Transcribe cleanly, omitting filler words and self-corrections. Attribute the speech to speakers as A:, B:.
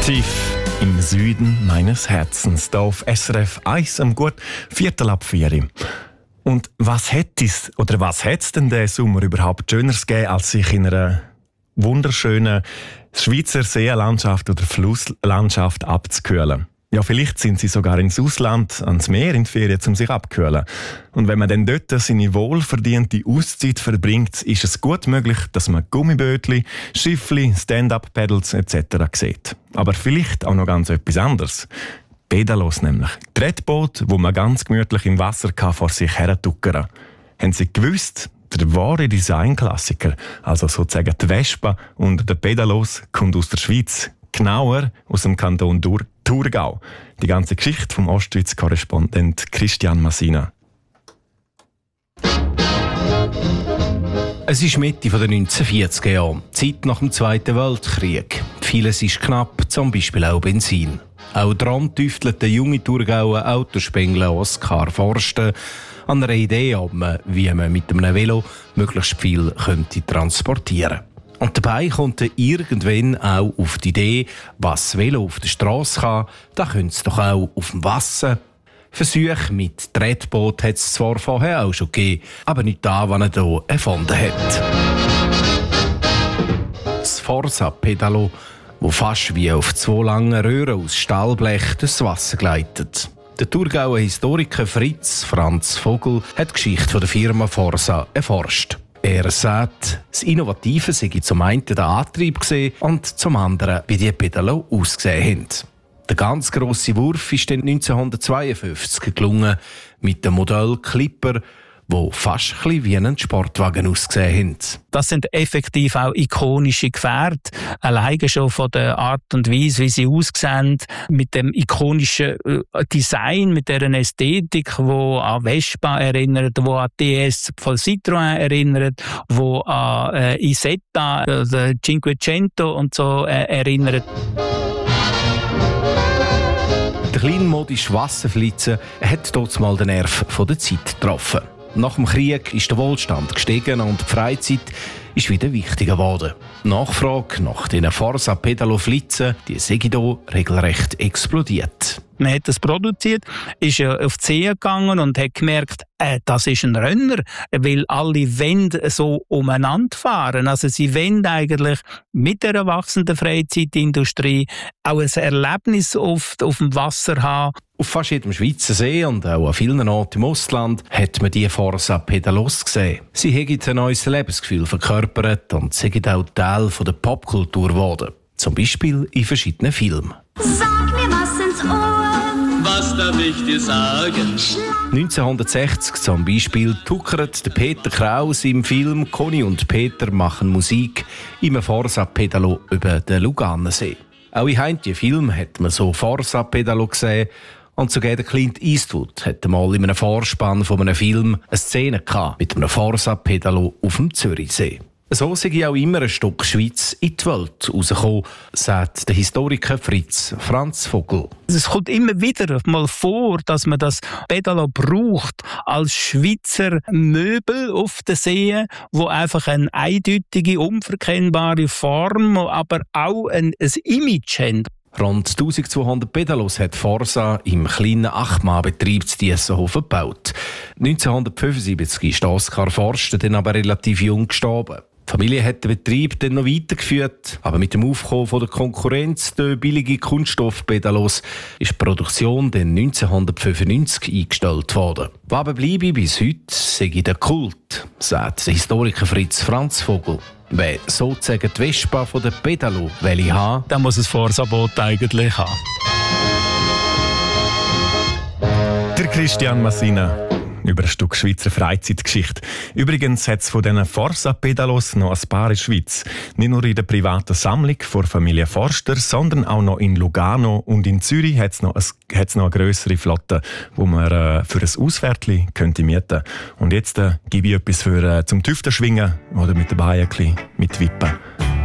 A: Tief im Süden meines Herzens, da auf SRF 1 am gut 4:04. Und was hätte es denn diesen Sommer überhaupt Schöneres gegeben, als sich in einer wunderschönen Schweizer Seenlandschaft oder Flusslandschaft abzukühlen? Ja, vielleicht sind sie sogar ins Ausland, ans Meer in die Ferien, um sich abzukühlen. Und wenn man dann dort seine wohlverdiente Auszeit verbringt, ist es gut möglich, dass man Gummibötli, Schiffli, Stand-up-Paddles etc. sieht. Aber vielleicht auch noch ganz etwas anderes. Pedalos nämlich. Tretboot, wo man ganz gemütlich im Wasser vor sich her tuckern kann. Haben Sie gewusst, der wahre Designklassiker, also sozusagen die Vespa und der Pedalos, kommt aus der Schweiz. Genauer aus dem Kanton Thurgau. Die ganze Geschichte vom Ostschweiz-Korrespondent Christian Massina.
B: Es ist Mitte der 1940er Jahre, Zeit nach dem Zweiten Weltkrieg. Vieles ist knapp, zum Beispiel auch Benzin. Auch daran tüftelt der junge Thurgauer Autospengler Oskar Forster an einer Idee ab, wie man mit einem Velo möglichst viel transportieren könnte. Und dabei kommt er irgendwann auch auf die Idee, was das Velo auf der Straße kann, da könnte es doch auch auf dem Wasser. Versuche mit Tretboot hat es zwar vorher auch schon gegeben, aber nicht da, was er hier erfunden hat. Das Forsa-Pedalo, das fast wie auf 2 langen Röhren aus Stahlblech durchs Wasser gleitet. Der Thurgauer Historiker Franz Vogel hat die Geschichte der Firma Forsa erforscht. Er sagt, das Innovative sei zum einen der Antrieb gewesen und zum anderen, wie die Pedalo ausgesehen haben. Der ganz grosse Wurf ist dann 1952 gelungen mit dem Modell Clipper, wo fast ein bisschen wie ein Sportwagen ausgesehen haben.
C: Das sind effektiv auch ikonische Gefährte. Alleine schon von der Art und Weise, wie sie aussehen, mit dem ikonischen Design, mit dieser Ästhetik, die an Vespa erinnert, die an DS von Citroën erinnert, die an Isetta, Cinquecento und so erinnert.
B: Der kleinmodische Wasserflitzer hat dort mal den Nerv der Zeit getroffen. Nach dem Krieg ist der Wohlstand gestiegen und die Freizeit ist wieder wichtiger geworden. Die Nachfrage nach diesen Forsa-Pedalo-Flitzen, die sei hier regelrecht explodiert.
C: Man hat das produziert, ist auf die See gegangen und hat gemerkt, das ist ein Renner, weil alle Wände so umeinander fahren. Also sie wollen eigentlich mit der wachsenden Freizeitindustrie auch ein Erlebnis auf dem Wasser haben.
B: Auf fast jedem Schweizer See und auch an vielen Orten im Ausland hat man die Forsa-Pedalos gesehen. Sie haben ein neues Lebensgefühl verkörpert und sind auch Teil der Popkultur geworden. Zum Beispiel in verschiedenen Filmen.
D: Sag mir was ins Ohr,
E: was darf ich dir sagen?
B: 1960 zum Beispiel tuckert der Peter Kraus im Film «Conny und Peter machen Musik» im Forsa-Pedalo über den Lugannensee. Auch in heimlichen Filmen hat man so Forsa-Pedalo gesehen. Und sogar der Clint Eastwood hatte mal in einem Vorspann von einem Film eine Szene mit einem Forsa-Pedalo auf dem Zürichsee. So sei auch immer ein Stück Schweiz in die Welt rausgekommen, sagt der Historiker Franz Vogel.
C: Es kommt immer wieder mal vor, dass man das Pedalo braucht als Schweizer Möbel auf den Seen, wo einfach eine eindeutige, unverkennbare Form, aber auch ein Image haben.
B: Rund 1200 Pedalos hat Forsa im kleinen 8-Mann-Betrieb zu Diessenhofen gebaut. 1975 ist Oskar Forster dann aber relativ jung gestorben. Die Familie hat den Betrieb dann noch weitergeführt, aber mit dem Aufkommen von der Konkurrenz der billigen Kunststoff-Pedalos ist die Produktion dann 1995 eingestellt worden. Was aber bleibe bis heute, sei der Kult, sagt der Historiker Franz Vogel. Wer sozusagen die Vespa von der Pedalo will haben,
C: dann muss es Forsa-Boot eigentlich haben.
A: Der Christian Massina über ein Stück Schweizer Freizeitgeschichte. Übrigens hat es von diesen Forsa-Pedalos noch ein paar in der Schweiz. Nicht nur in der privaten Sammlung von Familie Forster, sondern auch noch in Lugano und in Zürich hat es noch eine grössere Flotte, wo man für ein Auswärtli könnte mieten. Und jetzt gebe ich etwas zum Tüften schwingen oder mit dabei ein bisschen mit Wippen.